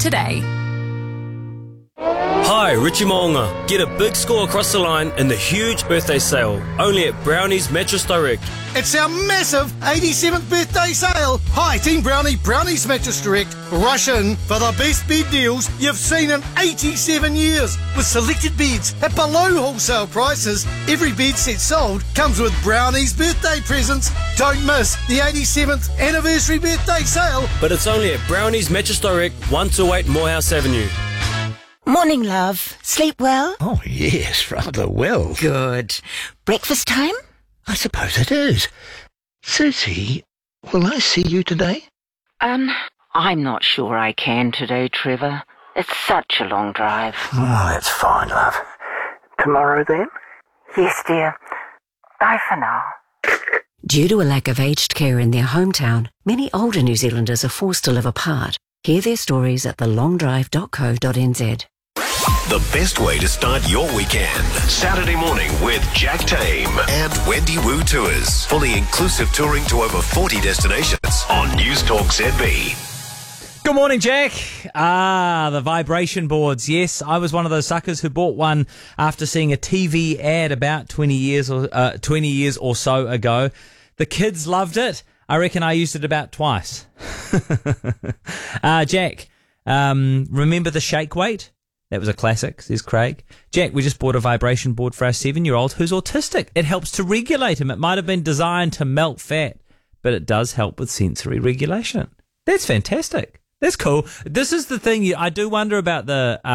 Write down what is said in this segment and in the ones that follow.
today. Hi, Richie Mo'unga. Get a big score across the line in the huge birthday sale, only at Brownie's Mattress Direct. It's our massive 87th birthday sale. Hi, Team Brownie, Brownie's Mattress Direct. Rush in for the best bed deals you've seen in 87 years. With selected beds at below wholesale prices, every bed set sold comes with Brownie's birthday presents. Don't miss the 87th anniversary birthday sale. But it's only at Brownie's Mattress Direct, 128 Morehouse Avenue. Morning, love. Sleep well? Oh, yes, rather well. Good. Breakfast time? I suppose it is. Susie, will I see you today? I'm not sure I can today, Trevor. It's such a long drive. Oh, that's fine, love. Tomorrow, then? Yes, dear. Bye for now. Due to a lack of aged care in their hometown, many older New Zealanders are forced to live apart. Hear their stories at thelongdrive.co.nz. The best way to start your weekend. Saturday morning with Jack Tame and Wendy Wu Tours. Fully inclusive touring to over 40 destinations on News Talk ZB. Good morning, Jack. The vibration boards. Yes, I was one of those suckers who bought one after seeing a TV ad about 20 years or so ago. The kids loved it. I reckon I used it about twice. Jack, remember the shake weight? That was a classic, says Craig. Jack, we just bought a vibration board for our 7-year-old who's autistic. It helps to regulate him. It might have been designed to melt fat, but it does help with sensory regulation. That's fantastic. That's cool. This is the thing. I do wonder about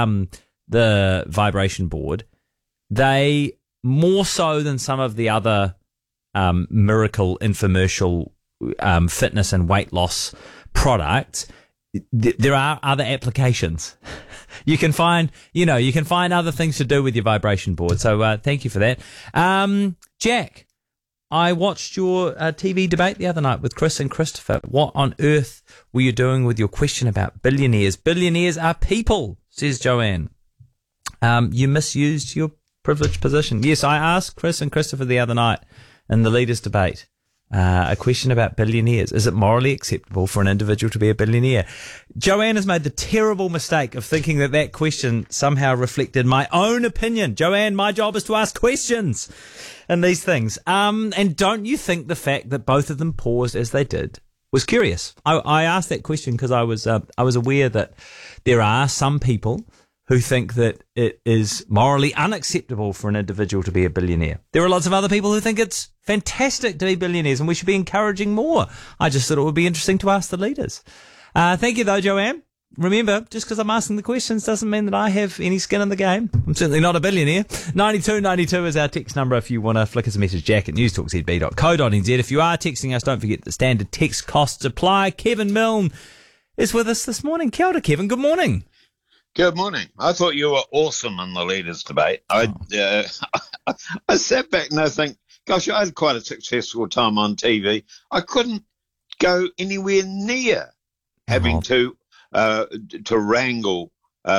the vibration board. They, more so than some of the other miracle infomercial fitness and weight loss products, there are other applications. You can find other things to do with your vibration board. So thank you for that. Jack, I watched your TV debate the other night with Chris and Christopher. What on earth were you doing with your question about billionaires? Billionaires are people, says Joanne. You misused your privileged position. Yes, I asked Chris and Christopher the other night in the leaders' debate a question about billionaires. Is it morally acceptable for an individual to be a billionaire? Joanne has made the terrible mistake of thinking that question somehow reflected my own opinion. Joanne, my job is to ask questions and these things. And don't you think the fact that both of them paused as they did was curious? I asked that question because I was aware that there are some people who think that it is morally unacceptable for an individual to be a billionaire. There are lots of other people who think it's fantastic to be billionaires and we should be encouraging more. I just thought it would be interesting to ask the leaders. Thank you though, Joanne. Remember, just because I'm asking the questions doesn't mean that I have any skin in the game. I'm certainly not a billionaire. 9292 is our text number if you want to flick us a message, Jack at newstalkzb.co.nz. If you are texting us, don't forget the standard text costs apply. Kevin Milne is with us this morning. Kia ora, Kevin. Good morning. Good morning. I thought you were awesome on the leaders' debate. I sat back and I think, gosh, I had quite a successful time on TV. I couldn't go anywhere near having to wrangle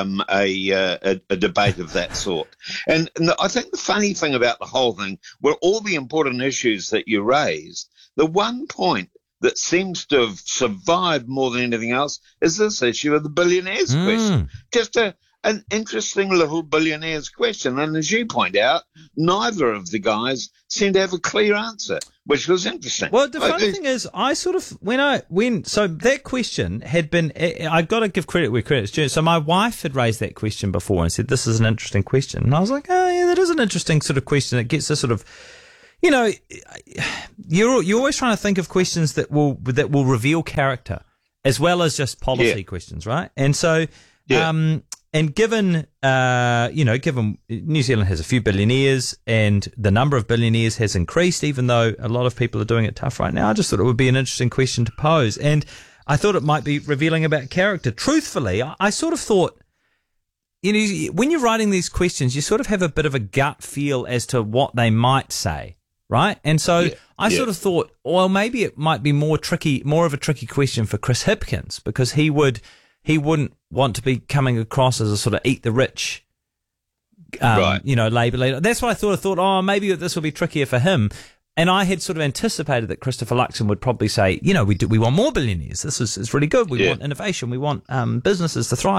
a debate of that sort. And I think the funny thing about the whole thing were all the important issues that you raised. The one point that seems to have survived more than anything else is this issue of the billionaires question. Just an interesting little billionaires question. And as you point out, neither of the guys seemed to have a clear answer, which was interesting. Well, the funny thing is, I sort of, so that question had been, I got to give credit where credit's due. So my wife had raised that question before and said, this is an interesting question. And I was like, oh yeah, that is an interesting sort of question. It gets a sort of, you know, you're always trying to think of questions that will reveal character as well as just policy questions, right? And so, and given New Zealand has a few billionaires and the number of billionaires has increased, even though a lot of people are doing it tough right now, I just thought it would be an interesting question to pose. And I thought it might be revealing about character. Truthfully, I sort of thought, you know, when you're writing these questions, you sort of have a bit of a gut feel as to what they might say. Right. And so I sort of thought, well, maybe it might be more of a tricky question for Chris Hipkins, because he wouldn't want to be coming across as a sort of eat the rich, Labour leader. That's what I thought. I thought, oh, maybe this will be trickier for him. And I had sort of anticipated that Christopher Luxon would probably say, you know, we want more billionaires. It's really good. We want innovation. We want businesses to thrive.